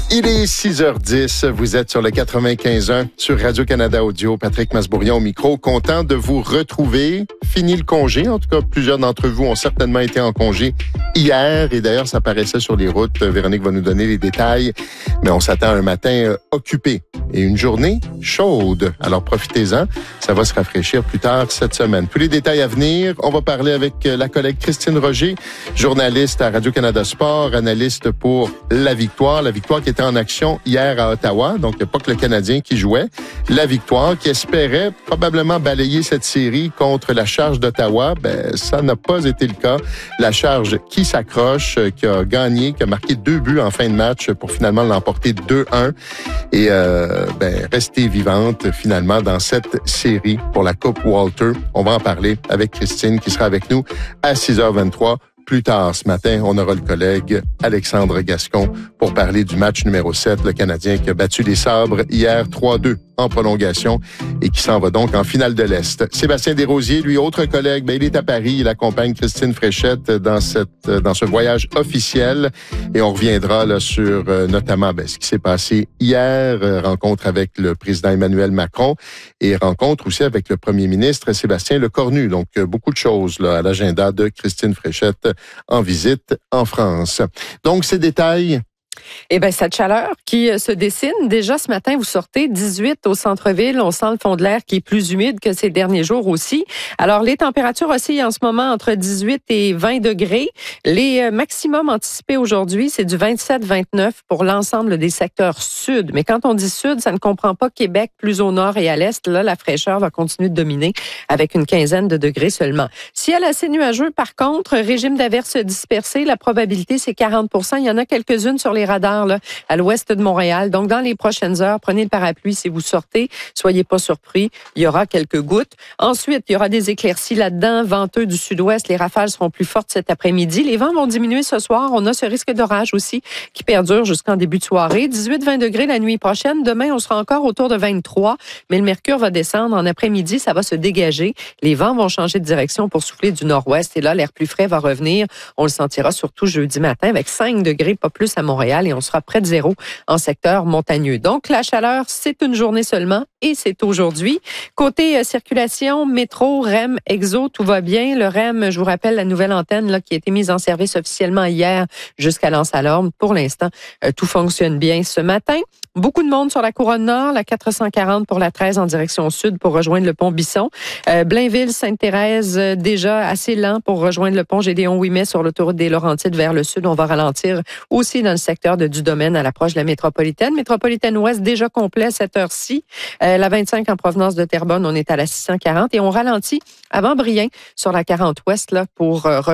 Il est 6h10, vous êtes sur le 95.1 sur Radio-Canada Audio. Patrick Masbourion au micro, content de vous retrouver. Fini le congé, en tout cas plusieurs d'entre vous ont certainement été en congé hier et d'ailleurs ça paraissait sur les routes. Véronique va nous donner les détails, mais on s'attend à un matin occupé et une journée chaude. Alors profitez-en, ça va se rafraîchir plus tard cette semaine. Tous les détails à venir, on va parler avec la collègue Christine Roger, journaliste à Radio-Canada Sport, analyste pour La Victoire qui était en action hier à Ottawa, donc il n'y a pas que le Canadien qui jouait. La Victoire qui espérait probablement balayer cette série contre la Charge d'Ottawa, ça n'a pas été le cas. La Charge qui s'accroche, qui a gagné, qui a marqué 2 buts en fin de match pour finalement l'emporter 2-1 et rester vivante finalement dans cette série pour la Coupe Walter. On va en parler avec Christine qui sera avec nous à 6h23. Plus tard ce matin, on aura le collègue Alexandre Gascon pour parler du match numéro 7, le Canadien qui a battu les Sabres hier 3-2 en prolongation et qui s'en va donc en finale de l'Est. Sébastien Desrosiers, lui, autre collègue, il est à Paris, il accompagne Christine Fréchette dans ce voyage officiel et on reviendra là sur notamment ce qui s'est passé hier, rencontre avec le président Emmanuel Macron et rencontre aussi avec le premier ministre Sébastien Lecornu. Donc beaucoup de choses là à l'agenda de Christine Fréchette en visite en France. Donc ces détails. Cette chaleur qui se dessine. Déjà ce matin, vous sortez 18 au centre-ville. On sent le fond de l'air qui est plus humide que ces derniers jours aussi. Alors, les températures oscillent en ce moment entre 18 et 20 degrés. Les maximums anticipés aujourd'hui, c'est du 27-29 pour l'ensemble des secteurs sud. Mais quand on dit sud, ça ne comprend pas Québec, plus au nord et à l'est. Là, la fraîcheur va continuer de dominer avec une quinzaine de degrés seulement. Ciel assez nuageux, par contre, régime d'averses dispersées. La probabilité, c'est 40 %. Il y en a quelques-unes sur les radars là, à l'ouest de Montréal. Donc, dans les prochaines heures, prenez le parapluie si vous sortez. Soyez pas surpris. Il y aura quelques gouttes. Ensuite, il y aura des éclaircies là-dedans. Venteux du sud-ouest. Les rafales seront plus fortes cet après-midi. Les vents vont diminuer ce soir. On a ce risque d'orage aussi qui perdure jusqu'en début de soirée. 18-20 degrés la nuit prochaine. Demain, on sera encore autour de 23. Mais le mercure va descendre. En après-midi, ça va se dégager. Les vents vont changer de direction pour souffler du nord-ouest. Et là, l'air plus frais va revenir. On le sentira surtout jeudi matin avec 5 degrés, pas plus à Montréal. Et on sera près de zéro en secteur montagneux. Donc, la chaleur, c'est une journée seulement et c'est aujourd'hui. Côté circulation, métro, REM, Exo, tout va bien. Le REM, je vous rappelle, la nouvelle antenne là, qui a été mise en service officiellement hier jusqu'à Lens-à-Lorme. Pour l'instant, tout fonctionne bien ce matin. Beaucoup de monde sur la Couronne Nord, la 440 pour la 13 en direction sud pour rejoindre le pont Bisson. Blainville, Sainte-Thérèse, déjà assez lent pour rejoindre le pont Gédéon-Ouimet sur l'autoroute des Laurentides vers le sud. On va ralentir aussi dans le secteur du domaine à l'approche de la métropolitaine. Métropolitaine Ouest déjà complet à cette heure-ci. La 25 en provenance de Terrebonne, on est à la 640 et on ralentit avant Brien sur la 40 Ouest là, pour